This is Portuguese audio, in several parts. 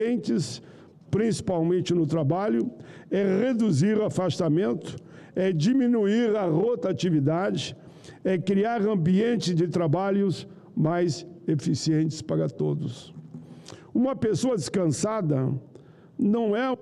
principalmente no trabalho, é reduzir o afastamento, é diminuir a rotatividade, é criar ambientes de trabalhos mais eficientes para todos. Uma pessoa descansada não é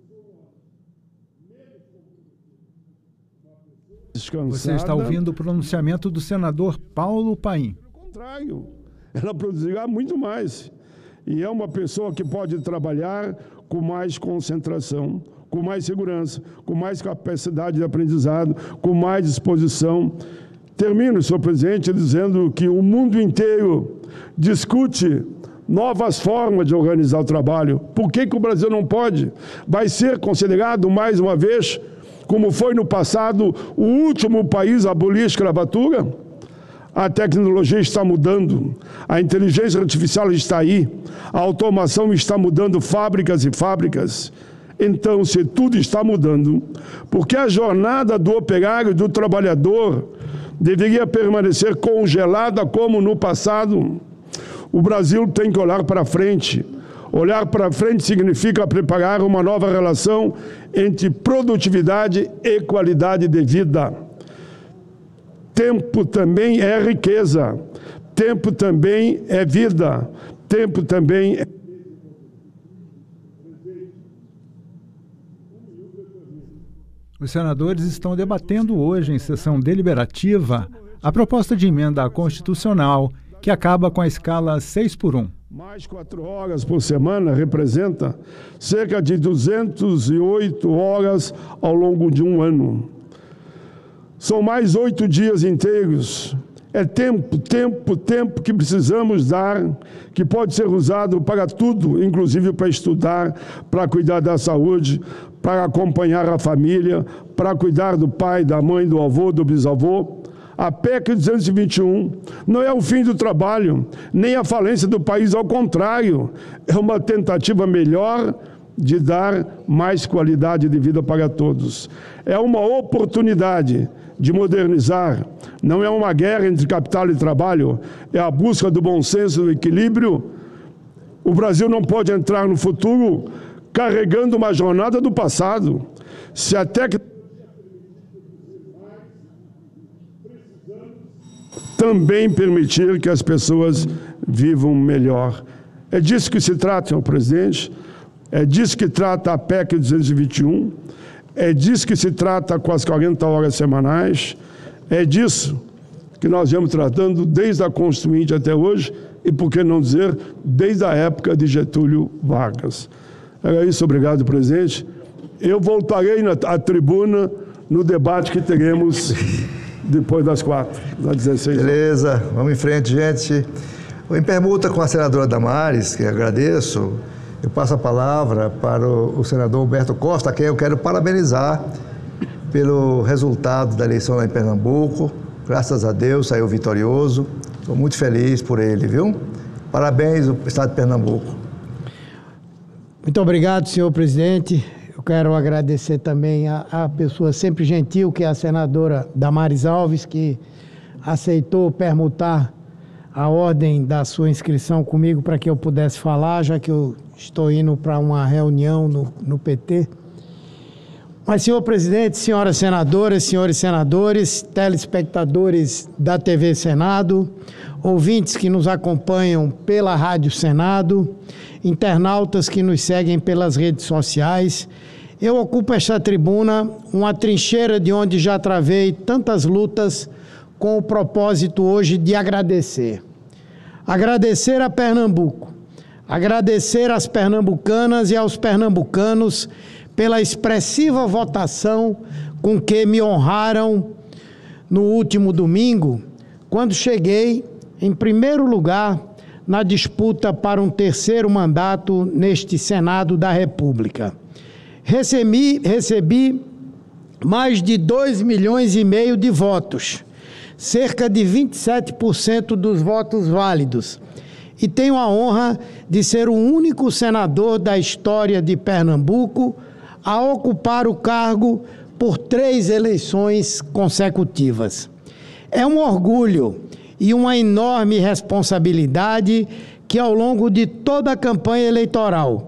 descansada. Você está ouvindo o pronunciamento do senador Paulo Paim. Pelo contrário, ela produzirá muito mais. E é uma pessoa que pode trabalhar com mais concentração, com mais segurança, com mais capacidade de aprendizado, com mais disposição. Termino, senhor presidente, dizendo que o mundo inteiro discute novas formas de organizar o trabalho. Por que o Brasil não pode? Vai ser considerado, mais uma vez, como foi no passado, o último país a abolir a escravatura? A tecnologia está mudando, a inteligência artificial está aí, a automação está mudando fábricas e fábricas. Então, se tudo está mudando, porque a jornada do operário e do trabalhador deveria permanecer congelada como no passado? O Brasil tem que olhar para frente. Olhar para frente significa preparar uma nova relação entre produtividade e qualidade de vida. Tempo também é riqueza, tempo também é vida, tempo também é... Os senadores estão debatendo hoje, em sessão deliberativa, a proposta de emenda constitucional que acaba com a escala 6x1. Mais 4 horas por semana representa cerca de 208 horas ao longo de um ano. São mais 8 dias inteiros. É tempo que precisamos dar, que pode ser usado para tudo, inclusive para estudar, para cuidar da saúde, para acompanhar a família, para cuidar do pai, da mãe, do avô, do bisavô. A PEC 221 não é o fim do trabalho, nem a falência do país, ao contrário, é uma tentativa melhor de dar mais qualidade de vida para todos. É uma oportunidade de modernizar, não é uma guerra entre capital e trabalho, é a busca do bom senso, do equilíbrio. O Brasil não pode entrar no futuro carregando uma jornada do passado. Se a tecnologia também permitir que as pessoas vivam melhor. É disso que se trata, senhor presidente, é disso que trata a PEC 221, é disso que se trata com as 40 horas semanais, é disso que nós viemos tratando desde a Constituinte até hoje e, por que não dizer, desde a época de Getúlio Vargas. Era isso, obrigado, presidente. Eu voltarei à tribuna no debate que teremos depois das 4, das 16 horas. Beleza, vamos em frente, gente. Em permuta com a senadora Damares, que agradeço, eu passo a palavra para o senador Humberto Costa, a quem eu quero parabenizar pelo resultado da eleição lá em Pernambuco. Graças a Deus, saiu vitorioso. Estou muito feliz por ele, viu? Parabéns ao Estado de Pernambuco. Muito obrigado, senhor presidente. Eu quero agradecer também a pessoa sempre gentil, que é a senadora Damares Alves, que aceitou permutar a ordem da sua inscrição comigo para que eu pudesse falar, já que eu estou indo para uma reunião no PT. Mas, senhor presidente, senhoras senadoras, senhores senadores, telespectadores da TV Senado, ouvintes que nos acompanham pela Rádio Senado, internautas que nos seguem pelas redes sociais, eu ocupo esta tribuna, uma trincheira de onde já travei tantas lutas, com o propósito hoje de agradecer. Agradecer a Pernambuco, agradecer às pernambucanas e aos pernambucanos pela expressiva votação com que me honraram no último domingo, quando cheguei em primeiro lugar na disputa para um terceiro mandato neste Senado da República. Recebi mais de 2,5 milhões de votos, cerca de 27% dos votos válidos, e tenho a honra de ser o único senador da história de Pernambuco a ocupar o cargo por 3 eleições consecutivas. É um orgulho e uma enorme responsabilidade que, ao longo de toda a campanha eleitoral,